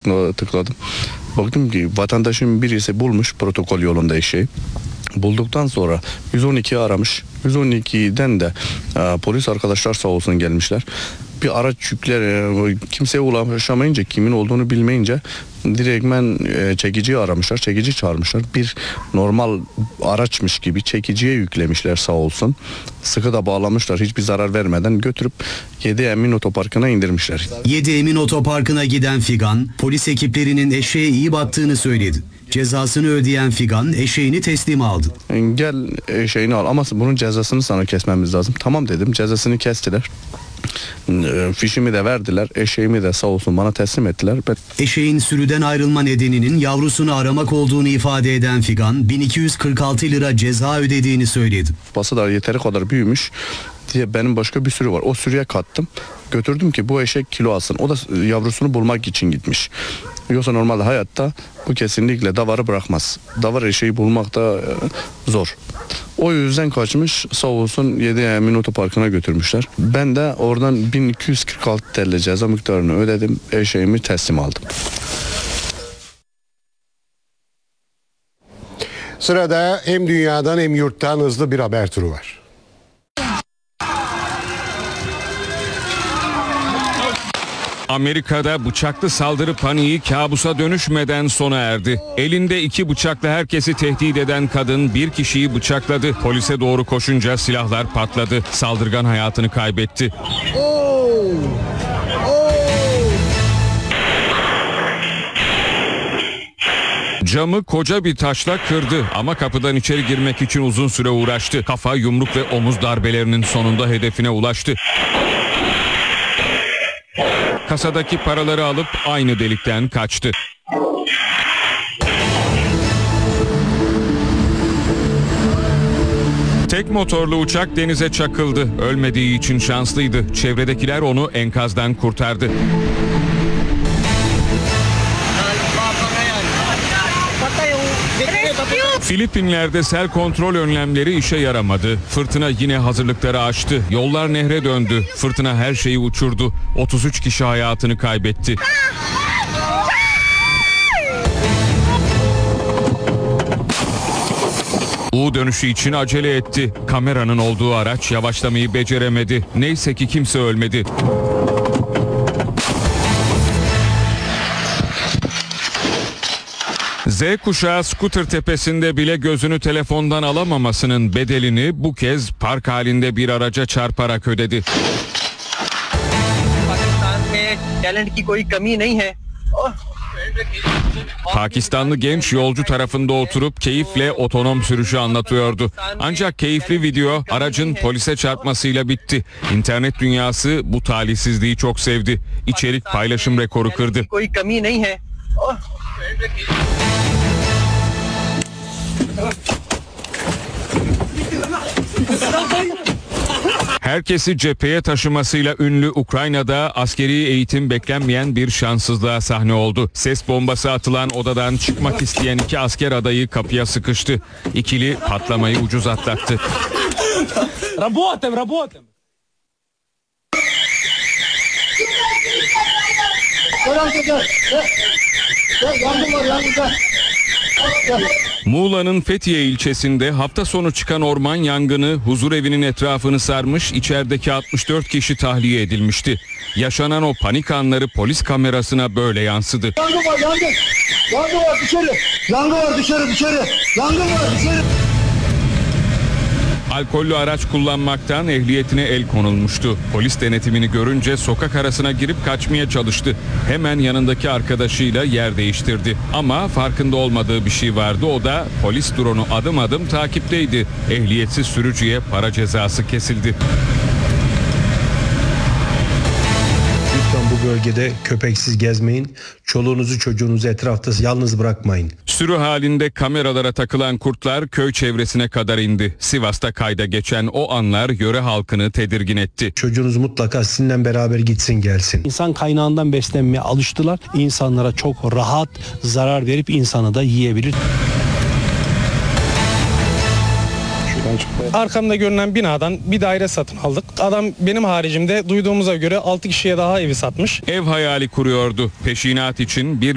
tıkladım. Baktım ki vatandaşın birisi bulmuş protokol yolunda eşeği. Bulduktan sonra 112'yi aramış. 112'den de polis arkadaşlar sağ olsun gelmişler. Bir araç yükler kimseye ulaşamayınca, kimin olduğunu bilmeyince direktmen çekiciyi aramışlar. Çekici çağırmışlar. Bir normal araçmış gibi çekiciye yüklemişler sağ olsun. Sıkı da bağlamışlar. Hiçbir zarar vermeden götürüp 7 Emin Otoparkı'na indirmişler. 7 Emin Otoparkı'na giden Figan, polis ekiplerinin eşeğe iyi baktığını söyledi. Cezasını ödeyen Figan eşeğini teslim aldı. Gel eşeğini al ama bunun cezasını sana kesmemiz lazım. Tamam dedim, cezasını kestiler. Fişimi de verdiler, eşeğimi de sağ olsun bana teslim ettiler. Eşeğin sürüden ayrılma nedeninin yavrusunu aramak olduğunu ifade eden Figan 1246 lira ceza ödediğini söyledi. Bası da yeteri kadar büyümüş diye benim başka bir sürü var. O sürüye kattım. Götürdüm ki bu eşek kilo alsın. O da yavrusunu bulmak için gitmiş. Yoksa normalde hayatta bu kesinlikle davarı bırakmaz. Davar eşeği bulmak da zor. O yüzden kaçmış, sağ olsun 7 Emin Otoparkı'na götürmüşler. Ben de oradan 1246 TL ceza miktarını ödedim. Eşeğimi teslim aldım. Sırada hem dünyadan hem yurttan hızlı bir haber turu var. Amerika'da bıçaklı saldırı paniği kabusa dönüşmeden sona erdi. Elinde 2 bıçakla herkesi tehdit eden kadın bir kişiyi bıçakladı. Polise doğru koşunca silahlar patladı. Saldırgan hayatını kaybetti. Camı koca bir taşla kırdı ama kapıdan içeri girmek için uzun süre uğraştı. Kafa, yumruk ve omuz darbelerinin sonunda hedefine ulaştı. Kasadaki paraları alıp aynı delikten kaçtı. Tek motorlu uçak denize çakıldı. Ölmediği için şanslıydı. Çevredekiler onu enkazdan kurtardı. Filipinler'de sel kontrol önlemleri işe yaramadı. Fırtına yine hazırlıkları aştı. Yollar nehre döndü. Fırtına her şeyi uçurdu. 33 kişi hayatını kaybetti. U dönüşü için acele etti. Kameranın olduğu araç yavaşlamayı beceremedi. Neyse ki kimse ölmedi. Z kuşağı scooter tepesinde bile gözünü telefondan alamamasının bedelini bu kez park halinde bir araca çarparak ödedi. Pakistanlı genç yolcu tarafında oturup keyifle otonom sürüşü anlatıyordu. Ancak keyifli video aracın polise çarpmasıyla bitti. İnternet dünyası bu talihsizliği çok sevdi. İçerik paylaşım rekoru kırdı. Herkesi cepheye taşımasıyla ünlü Ukrayna'da askeri eğitim beklenmeyen bir şanssızlığa sahne oldu. Ses bombası atılan odadan çıkmak isteyen 2 asker adayı kapıya sıkıştı. İkili patlamayı ucuz atlattı. Muğla'nın Fethiye ilçesinde hafta sonu çıkan orman yangını huzurevinin etrafını sarmış, içerideki 64 kişi tahliye edilmişti. Yaşanan o panik anları polis kamerasına böyle yansıdı. Yangın var, yangın! Yangın var dışarı! Yangın var dışarı! Yangın var dışarı! Alkollü araç kullanmaktan ehliyetine el konulmuştu. Polis denetimini görünce sokak arasına girip kaçmaya çalıştı. Hemen yanındaki arkadaşıyla yer değiştirdi. Ama farkında olmadığı bir şey vardı. O da polis drone'u adım adım takipteydi. Ehliyetsiz sürücüye para cezası kesildi. Lütfen bu bölgede köpeksiz gezmeyin. Çoluğunuzu çocuğunuzu etrafta yalnız bırakmayın. Sürü halinde kameralara takılan kurtlar köy çevresine kadar indi. Sivas'ta kayda geçen o anlar yöre halkını tedirgin etti. Çocuğunuz mutlaka sizinle beraber gitsin gelsin. İnsan kaynağından beslenmeye alıştılar. İnsanlara çok rahat zarar verip insanı da yiyebilir. Arkamda görünen binadan bir daire satın aldık. Adam benim haricimde duyduğumuza göre 6 kişiye daha evi satmış. Ev hayali kuruyordu. Peşinat için bir